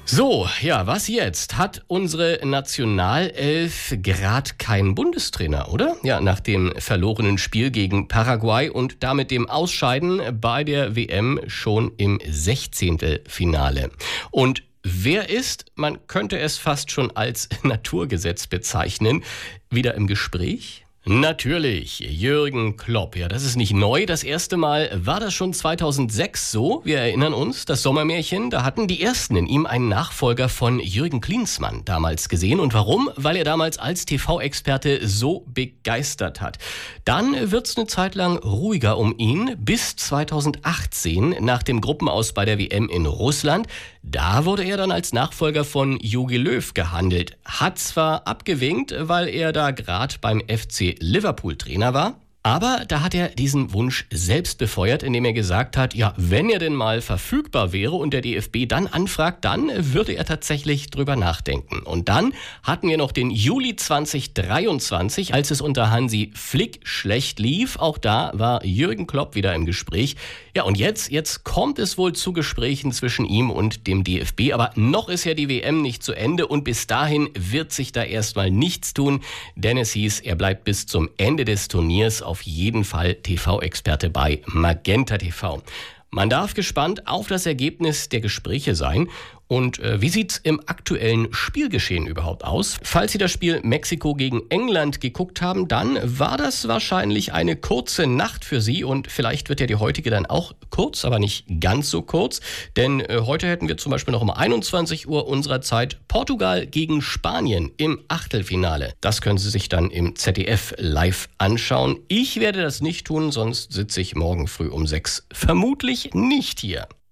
So, ja, was jetzt? Hat unsere Nationalelf gerade keinen Bundestrainer, oder? Ja, nach dem verlorenen Spiel gegen Paraguay und damit dem Ausscheiden bei der WM schon im 16. Finale. Und wer ist, man könnte es fast schon als Naturgesetz bezeichnen, wieder im Gespräch? Natürlich, Jürgen Klopp. Ja, das ist nicht neu. Das erste Mal war das schon 2006 so. Wir erinnern uns, das Sommermärchen, da hatten die Ersten in ihm einen Nachfolger von Jürgen Klinsmann damals gesehen. Und warum? Weil er damals als TV-Experte so begeistert hat. Dann wird's eine Zeit lang ruhiger um ihn, bis 2018 nach dem Gruppenaus bei der WM in Russland. Da wurde er dann als Nachfolger von Jogi Löw gehandelt. Hat zwar abgewinkt, weil er da gerade beim FC Liverpool Trainer war. Aber da hat er diesen Wunsch selbst befeuert, indem er gesagt hat, ja, wenn er denn mal verfügbar wäre und der DFB dann anfragt, dann würde er tatsächlich drüber nachdenken. Und dann hatten wir noch den Juli 2023, als es unter Hansi Flick schlecht lief. Auch da war Jürgen Klopp wieder im Gespräch. Ja, und jetzt kommt es wohl zu Gesprächen zwischen ihm und dem DFB. Aber noch ist ja die WM nicht zu Ende und bis dahin wird sich da erstmal nichts tun. Denn es hieß, er bleibt bis zum Ende des Turniers auf jeden Fall TV-Experte bei Magenta TV. Man darf gespannt auf das Ergebnis der Gespräche sein. Und wie sieht's im aktuellen Spielgeschehen überhaupt aus? Falls Sie das Spiel Mexiko gegen England geguckt haben, dann war das wahrscheinlich eine kurze Nacht für Sie und vielleicht wird ja die heutige dann auch kurz, aber nicht ganz so kurz. Denn heute hätten wir zum Beispiel noch um 21 Uhr unserer Zeit Portugal gegen Spanien im Achtelfinale. Das können Sie sich dann im ZDF live anschauen. Ich werde das nicht tun, sonst sitze ich morgen früh um 6 vermutlich nicht hier.